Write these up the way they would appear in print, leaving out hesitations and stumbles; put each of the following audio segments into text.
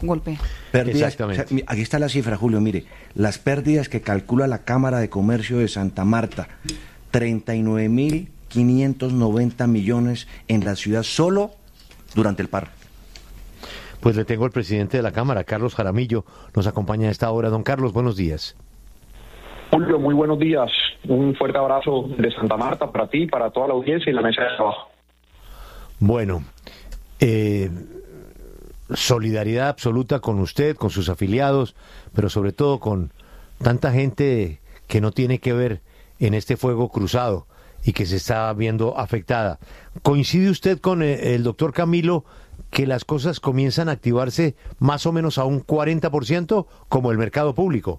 golpe. Pérdidas, Exactamente. o sea, aquí está la cifra, Julio, mire, las pérdidas que calcula la Cámara de Comercio de Santa Marta, 39.590 millones en la ciudad solo durante el paro. Pues le tengo al presidente de la Cámara, Carlos Jaramillo, nos acompaña a esta hora. Don Carlos, buenos días. Julio, muy buenos días. Un fuerte abrazo de Santa Marta para ti, para toda la audiencia y la mesa de trabajo. Bueno, solidaridad absoluta con usted, con sus afiliados, pero sobre todo con tanta gente que no tiene que ver en este fuego cruzado y que se está viendo afectada. ¿Coincide usted con el doctor Camilo que las cosas comienzan a activarse más o menos a un 40% como el mercado público?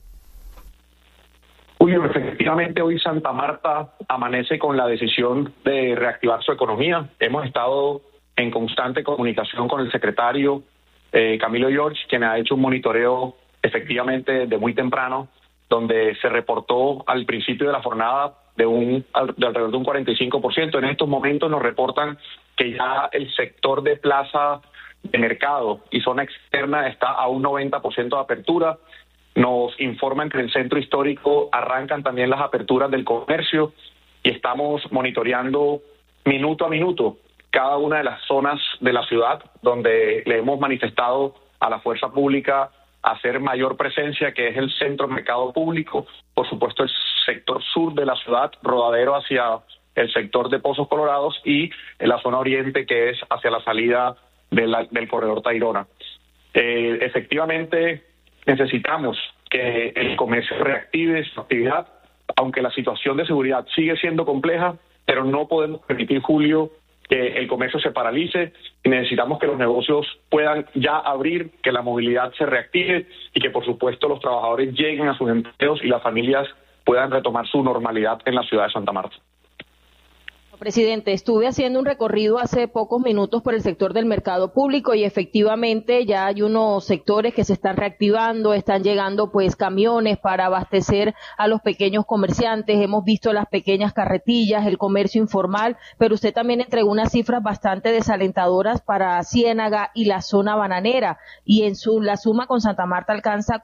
Julio, efectivamente hoy Santa Marta amanece con la decisión de reactivar su economía. Hemos estado en constante comunicación con el secretario Camilo George, quien ha hecho un monitoreo efectivamente de muy temprano, donde se reportó al principio de la jornada de alrededor de un 45%. En estos momentos nos reportan que ya el sector de plaza de mercado y zona externa está a un 90% de apertura. Nos informan que en el centro histórico arrancan también las aperturas del comercio y estamos monitoreando minuto a minuto cada una de las zonas de la ciudad donde le hemos manifestado a la fuerza pública hacer mayor presencia, que es el centro mercado público, por supuesto el sector sur de la ciudad, rodadero hacia el sector de Pozos Colorados y en la zona oriente, que es hacia la salida del corredor Tayrona. Efectivamente, necesitamos que el comercio reactive su actividad, aunque la situación de seguridad sigue siendo compleja, pero no podemos permitir, Julio, que el comercio se paralice y necesitamos que los negocios puedan ya abrir, que la movilidad se reactive y que, por supuesto, los trabajadores lleguen a sus empleos y las familias puedan retomar su normalidad en la ciudad de Santa Marta. Presidente, estuve haciendo un recorrido hace pocos minutos por el sector del mercado público y efectivamente ya hay unos sectores que se están reactivando, están llegando pues camiones para abastecer a los pequeños comerciantes, hemos visto las pequeñas carretillas, el comercio informal, pero usted también entregó unas cifras bastante desalentadoras para Ciénaga y la zona bananera y la suma con Santa Marta alcanza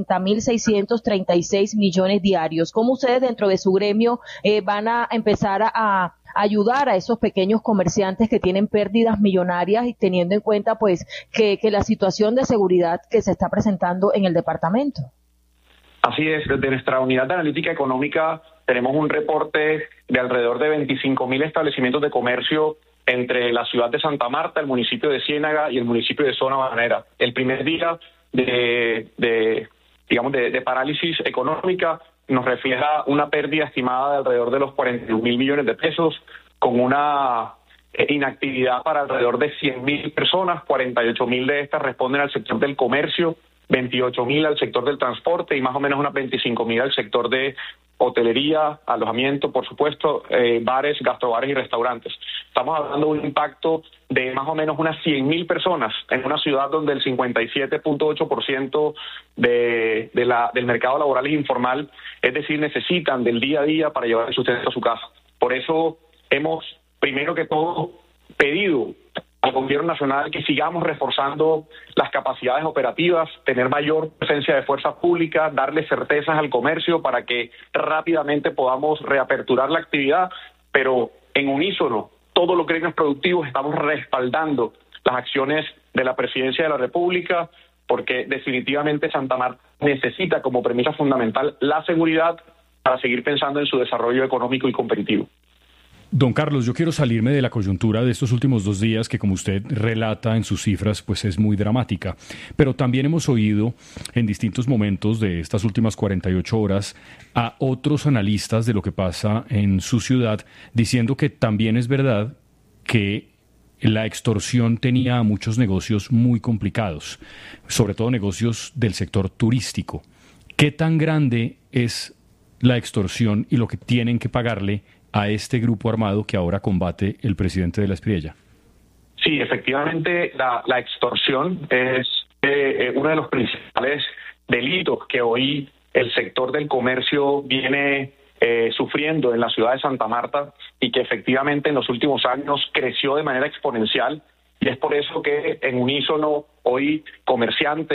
40.636 millones diarios. ¿Cómo ustedes dentro de su gremio van a empezar a ayudar a esos pequeños comerciantes que tienen pérdidas millonarias y teniendo en cuenta pues que la situación de seguridad que se está presentando en el departamento? Así es, desde nuestra unidad de analítica económica tenemos un reporte de alrededor de 25.000 establecimientos de comercio entre la ciudad de Santa Marta, el municipio de Ciénaga y el municipio de Zona Bananera. El primer día de parálisis económica nos refleja una pérdida estimada de alrededor de los 41.000 millones de pesos, con una inactividad para alrededor de 100.000 personas, 48.000 de estas responden al sector del comercio, 28.000 al sector del transporte y más o menos unas 25.000 al sector de hotelería, alojamiento, por supuesto, bares, gastrobares y restaurantes. Estamos hablando de un impacto de más o menos unas 100.000 personas en una ciudad donde el 57.8% del mercado laboral es informal, es decir, necesitan del día a día para llevar el sustento a su casa. Por eso hemos, primero que todo, pedido al gobierno nacional que sigamos reforzando las capacidades operativas, tener mayor presencia de fuerza pública, darle certezas al comercio para que rápidamente podamos reaperturar la actividad, pero en unísono, todos los gremios productivos estamos respaldando las acciones de la Presidencia de la República, porque definitivamente Santa Marta necesita como premisa fundamental la seguridad para seguir pensando en su desarrollo económico y competitivo. Don Carlos, yo quiero salirme de la coyuntura de estos últimos 2 días, que como usted relata en sus cifras, pues es muy dramática. Pero también hemos oído en distintos momentos de estas últimas 48 horas a otros analistas de lo que pasa en su ciudad, diciendo que también es verdad que la extorsión tenía a muchos negocios muy complicados, sobre todo negocios del sector turístico. ¿Qué tan grande es la extorsión y lo que tienen que pagarle a este grupo armado que ahora combate el presidente de la Espriella? Sí, efectivamente, la extorsión es uno de los principales delitos que hoy el sector del comercio viene sufriendo en la ciudad de Santa Marta y que efectivamente en los últimos años creció de manera exponencial, y es por eso que en unísono hoy comerciantes